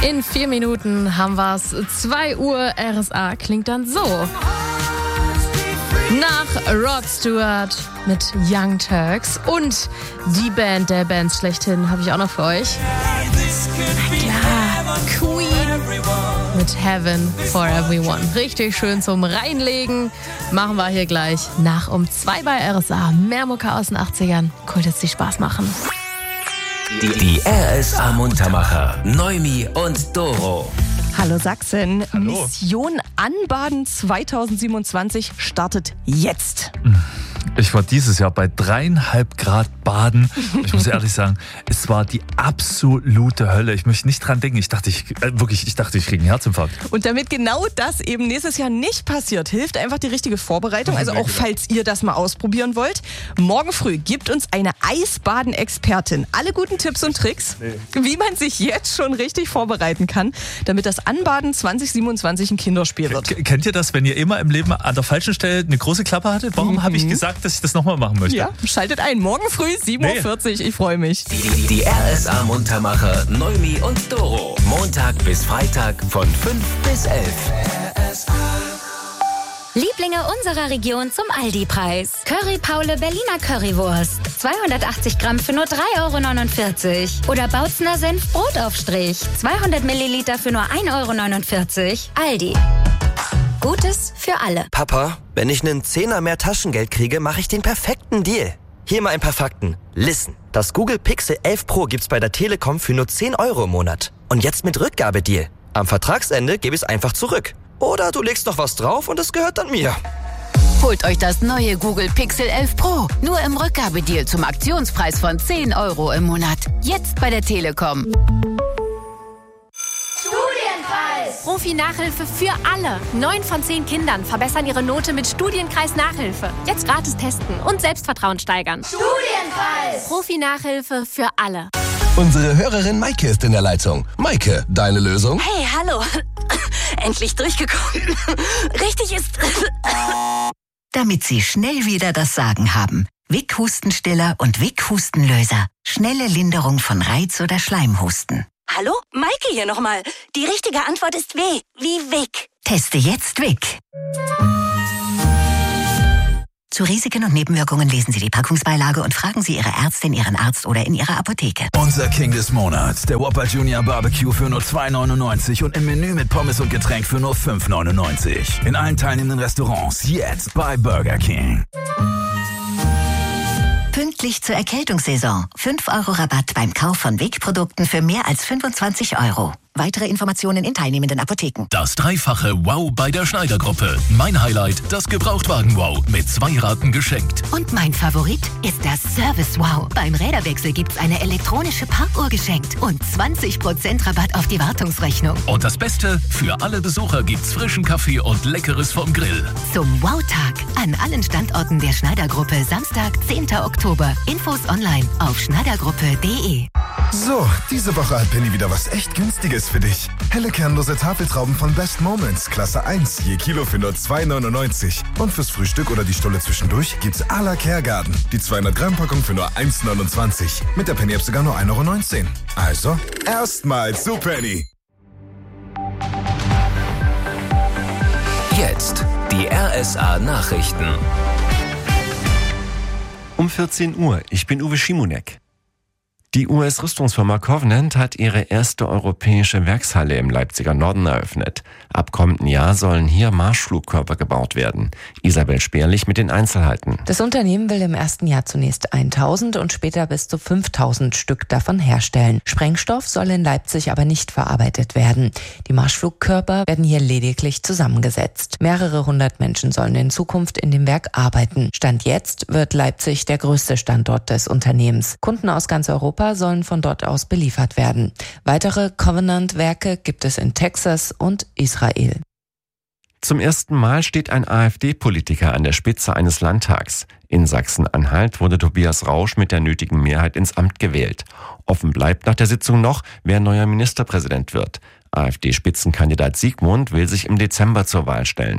In 4 Minuten haben wir's. 2 Uhr RSA klingt dann so. Nach Rod Stewart mit Young Turks und die Band der Bands schlechthin habe ich auch noch für euch. Klar, Queen mit Heaven for Everyone. Richtig schön zum Reinlegen. Machen wir hier gleich nach um 2 bei RSA. Mehr Mucke aus den 80ern. Cool, dass die Spaß machen. Die RSA Muntermacher, Noemi und Doro. Hallo Sachsen. Hallo. Mission Anbaden 2027 startet jetzt. Ich war dieses Jahr bei 3,5 Grad baden. Ich muss ehrlich sagen, es war die absolute Hölle. Ich möchte nicht dran denken. Ich dachte, ich kriege einen Herzinfarkt. Und damit genau das eben nächstes Jahr nicht passiert, hilft einfach die richtige Vorbereitung. Also auch falls ihr das mal ausprobieren wollt. Morgen früh gibt uns eine Eisbaden-Expertin alle guten Tipps und Tricks, wie man sich jetzt schon richtig vorbereiten kann, damit das Anbaden 2027 ein Kinderspiel wird. Kennt ihr das, wenn ihr immer im Leben an der falschen Stelle eine große Klappe hattet? Warum habe ich gesagt, dass ich das nochmal machen möchte? Ja, schaltet ein. Morgen früh 7.40 Uhr. Ich freue mich. Die RSA Muntermacher, Noemi und Doro. Montag bis Freitag von 5 bis 11. Lieblinge unserer Region zum Aldi-Preis. Curry Paule Berliner Currywurst. 280 Gramm für nur 3,49 €. Oder Bautzner Senf Brotaufstrich. 200 Milliliter für nur 1,49 €. Aldi. Gutes für alle. Papa, wenn ich einen Zehner mehr Taschengeld kriege, mache ich den perfekten Deal. Hier mal ein paar Fakten. Listen, das Google Pixel 11 Pro gibt's bei der Telekom für nur 10 € im Monat. Und jetzt mit Rückgabedeal. Am Vertragsende gebe ich es einfach zurück. Oder du legst noch was drauf und es gehört dann mir. Holt euch das neue Google Pixel 11 Pro. Nur im Rückgabedeal zum Aktionspreis von 10 € im Monat. Jetzt bei der Telekom. Profi-Nachhilfe für alle. 9 von 10 Kindern verbessern ihre Note mit Studienkreis-Nachhilfe. Jetzt gratis testen und Selbstvertrauen steigern. Studienkreis! Profi-Nachhilfe für alle. Unsere Hörerin Maike ist in der Leitung. Maike, deine Lösung? Hey, hallo. Endlich durchgekommen. Richtig ist... Damit Sie schnell wieder das Sagen haben. Vic Hustenstiller und Vic Hustenlöser. Schnelle Linderung von Reiz- oder Schleimhusten. Hallo? Maike hier nochmal. Die richtige Antwort ist W. Wie Vic. Teste jetzt Vic. Zu Risiken und Nebenwirkungen lesen Sie die Packungsbeilage und fragen Sie Ihre Ärztin, Ihren Arzt oder in Ihrer Apotheke. Unser King des Monats, der Whopper Junior Barbecue für nur 2,99 € und im Menü mit Pommes und Getränk für nur 5,99 €. In allen teilnehmenden Restaurants jetzt bei Burger King. Pünktlich zur Erkältungssaison. 5 € Rabatt beim Kauf von Vic-Produkten für mehr als 25 €. Weitere Informationen in teilnehmenden Apotheken. Das dreifache Wow bei der Schneider-Gruppe. Mein Highlight, das Gebrauchtwagen-Wow mit 2 Raten geschenkt. Und mein Favorit ist das Service-Wow. Beim Räderwechsel gibt's eine elektronische Parkuhr geschenkt und 20% Rabatt auf die Wartungsrechnung. Und das Beste, für alle Besucher gibt's frischen Kaffee und Leckeres vom Grill. Zum Wow-Tag an allen Standorten der Schneider-Gruppe Samstag, 10. Oktober. Infos online auf schneidergruppe.de. So, diese Woche hat Penny wieder was echt Günstiges für dich. Helle kernlose Tafeltrauben von Best Moments, Klasse 1, je Kilo für nur 2,99 €. Und fürs Frühstück oder die Stulle zwischendurch gibt's à la Caregarden. Die 200 Gramm Packung für nur 1,29 €. Mit der Penny-App sogar nur 1,19 €. Also, erstmal zu Penny. Jetzt die RSA Nachrichten. Um 14 Uhr, ich bin Uwe Schimonek. Die US-Rüstungsfirma Covenant hat ihre erste europäische Werkshalle im Leipziger Norden eröffnet. Ab kommenden Jahr sollen hier Marschflugkörper gebaut werden. Isabel Speerlich mit den Einzelheiten. Das Unternehmen will im ersten Jahr zunächst 1000 und später bis zu 5000 Stück davon herstellen. Sprengstoff soll in Leipzig aber nicht verarbeitet werden. Die Marschflugkörper werden hier lediglich zusammengesetzt. Mehrere hundert Menschen sollen in Zukunft in dem Werk arbeiten. Stand jetzt wird Leipzig der größte Standort des Unternehmens. Kunden aus ganz Europa sollen von dort aus beliefert werden. Weitere Covenant-Werke gibt es in Texas und Israel. Zum ersten Mal steht ein AfD-Politiker an der Spitze eines Landtags. In Sachsen-Anhalt wurde Tobias Rausch mit der nötigen Mehrheit ins Amt gewählt. Offen bleibt nach der Sitzung noch, wer neuer Ministerpräsident wird. AfD-Spitzenkandidat Siegmund will sich im Dezember zur Wahl stellen.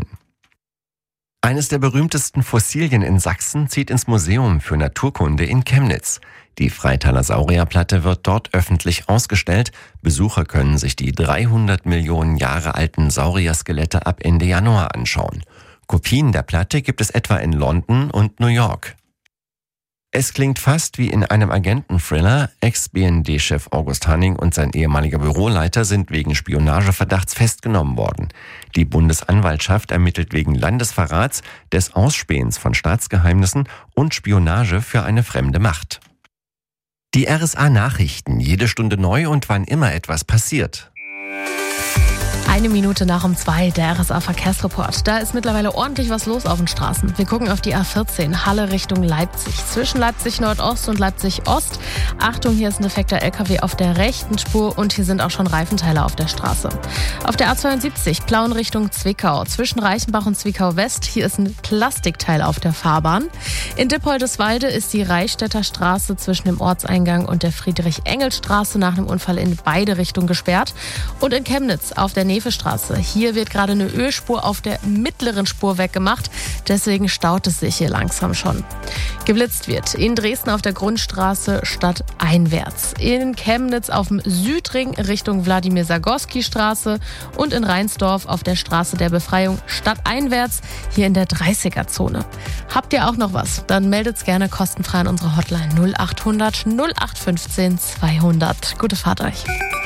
Eines der berühmtesten Fossilien in Sachsen zieht ins Museum für Naturkunde in Chemnitz. Die Freitaler Saurierplatte wird dort öffentlich ausgestellt. Besucher können sich die 300 Millionen Jahre alten Saurier-Skelette ab Ende Januar anschauen. Kopien der Platte gibt es etwa in London und New York. Es klingt fast wie in einem Agenten-Thriller. Ex-BND-Chef August Hanning und sein ehemaliger Büroleiter sind wegen Spionageverdachts festgenommen worden. Die Bundesanwaltschaft ermittelt wegen Landesverrats, des Ausspähens von Staatsgeheimnissen und Spionage für eine fremde Macht. Die RSA-Nachrichten, jede Stunde neu und wann immer etwas passiert. 1 Minute nach um 2, der RSA-Verkehrsreport. Da ist mittlerweile ordentlich was los auf den Straßen. Wir gucken auf die A14, Halle Richtung Leipzig. Zwischen Leipzig Nordost und Leipzig Ost. Achtung, hier ist ein defekter LKW auf der rechten Spur und hier sind auch schon Reifenteile auf der Straße. Auf der A72, Plauen Richtung Zwickau. Zwischen Reichenbach und Zwickau West. Hier ist ein Plastikteil auf der Fahrbahn. In Dippoldeswalde ist die Reichstädter Straße zwischen dem Ortseingang und der Friedrich-Engels-Straße nach einem Unfall in beide Richtungen gesperrt. Und in Chemnitz auf der Straße. Hier wird gerade eine Ölspur auf der mittleren Spur weggemacht. Deswegen staut es sich hier langsam schon. Geblitzt wird in Dresden auf der Grundstraße stadteinwärts. In Chemnitz auf dem Südring Richtung Wladimir-Sagorski-Straße und in Rheinsdorf auf der Straße der Befreiung stadteinwärts, hier in der 30er-Zone. Habt ihr auch noch was? Dann meldet's gerne kostenfrei an unsere Hotline 0800 0815 200. Gute Fahrt euch.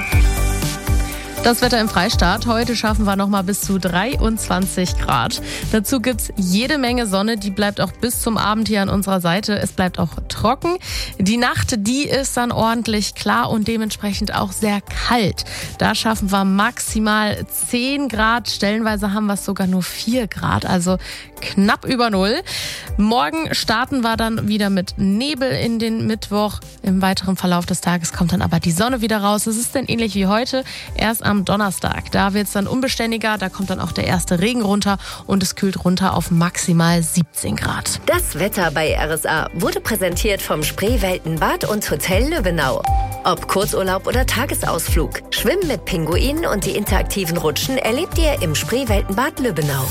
Das Wetter im Freistaat. Heute schaffen wir noch mal bis zu 23 Grad. Dazu gibt's jede Menge Sonne. Die bleibt auch bis zum Abend hier an unserer Seite. Es bleibt auch trocken. Die Nacht, die ist dann ordentlich klar und dementsprechend auch sehr kalt. Da schaffen wir maximal 10 Grad. Stellenweise haben wir es sogar nur 4 Grad. Also knapp über 0. Morgen starten wir dann wieder mit Nebel in den Mittwoch. Im weiteren Verlauf des Tages kommt dann aber die Sonne wieder raus. Es ist dann ähnlich wie heute. Erst am Donnerstag. Da wird es dann unbeständiger, da kommt dann auch der erste Regen runter und es kühlt runter auf maximal 17 Grad. Das Wetter bei RSA wurde präsentiert vom Spreewelten-Bad und Hotel Löbenau. Ob Kurzurlaub oder Tagesausflug, Schwimmen mit Pinguinen und die interaktiven Rutschen erlebt ihr im Spreewelten-Bad Löbenau.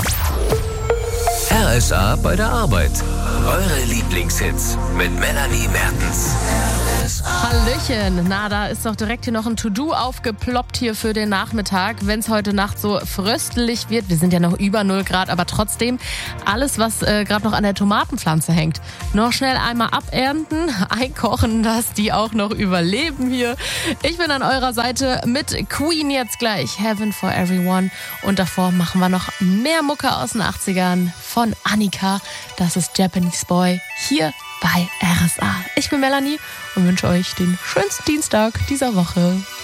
RSA bei der Arbeit. Eure Lieblingshits mit Melanie Mertens. Hallöchen, na, da ist doch direkt hier noch ein To-Do aufgeploppt hier für den Nachmittag, wenn es heute Nacht so fröstelig wird. Wir sind ja noch über 0 Grad, aber trotzdem alles, was gerade noch an der Tomatenpflanze hängt, noch schnell einmal abernten, einkochen, dass die auch noch überleben hier. Ich bin an eurer Seite mit Queen jetzt gleich, Heaven for Everyone. Und davor machen wir noch mehr Mucke aus den 80ern von Annika. Das ist Japanese Boy hier bei RSA. Ich bin Melanie und wünsche euch den schönsten Dienstag dieser Woche.